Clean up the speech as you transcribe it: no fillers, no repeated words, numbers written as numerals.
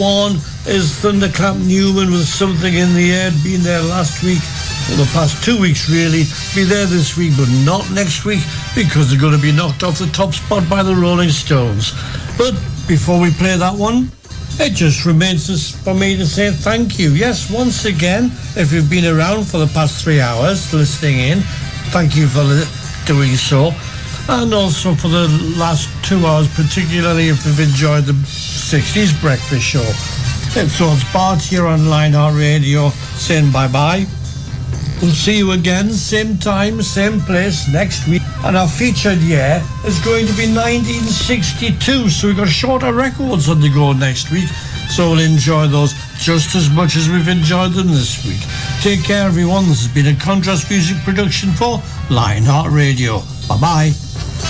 One is Thunderclap Newman with Something in the Air. Been there last week, for the past 2 weeks really. Be there this week, but not next week, because they're going to be knocked off the top spot by the Rolling Stones. But before we play that one, it just remains for me to say thank you. Yes, once again, if you've been around for the past 3 hours listening in, thank you for doing so. And also for the last 2 hours, particularly if you've enjoyed the 60s breakfast show. And so it's Bart here on Lionheart Radio saying bye-bye. We'll see you again, same time, same place next week. And our featured year is going to be 1962, so we've got shorter records on the go next week. So we'll enjoy those just as much as we've enjoyed them this week. Take care, everyone. This has been a Contrast Music production for Lionheart Radio. Bye-bye.